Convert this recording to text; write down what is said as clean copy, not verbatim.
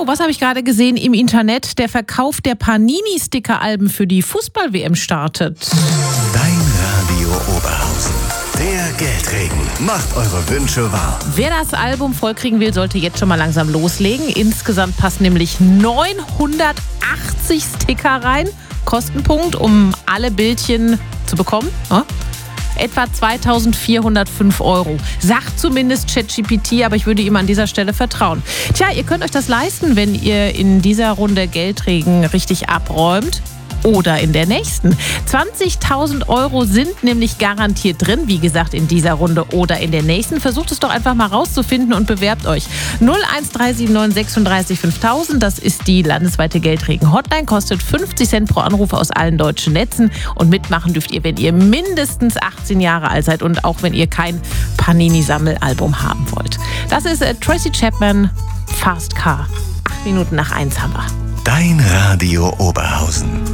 So, was habe ich gerade gesehen im Internet? Der Verkauf der Panini-Sticker-Alben für die Fußball-WM startet. Dein Radio Oberhausen. Der Geldregen macht eure Wünsche wahr. Wer das Album vollkriegen will, sollte jetzt schon mal langsam loslegen. Insgesamt passen nämlich 980 Sticker rein. Kostenpunkt, um alle Bildchen zu bekommen. Etwa 2.405 €. Sagt zumindest ChatGPT, aber ich würde ihm an dieser Stelle vertrauen. Tja, ihr könnt euch das leisten, wenn ihr in dieser Runde Geldregen richtig abräumt. Oder in der nächsten. 20.000 € sind nämlich garantiert drin, wie gesagt, in dieser Runde oder in der nächsten. Versucht es doch einfach mal rauszufinden und bewerbt euch. 01379 36 5000, das ist die landesweite Geldregen-Hotline, kostet 50 Cent pro Anruf aus allen deutschen Netzen. Und mitmachen dürft ihr, wenn ihr mindestens 18 Jahre alt seid und auch wenn ihr kein Panini-Sammelalbum haben wollt. Das ist Tracy Chapman, Fast Car. 8 Minuten nach 1 haben wir. Dein Radio Oberhausen.